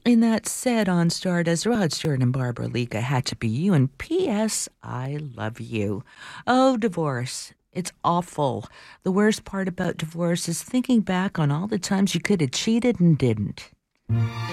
And that said on Stardust, Rod Stewart and Barbara Lee, I Had to Be You, and P.S. I Love You. Oh, divorce. It's awful. The worst part about divorce is thinking back on all the times you could have cheated and didn't.